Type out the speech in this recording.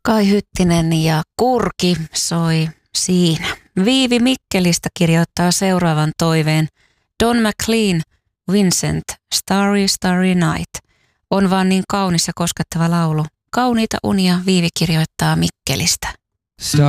Kai Hyttinen ja Kurki soi siinä. Viivi Mikkelistä kirjoittaa seuraavan toiveen. Don McLean, Vincent, Starry Starry Night. On vaan niin kaunis ja koskettava laulu. Kauniita unia Viivi kirjoittaa Mikkelistä.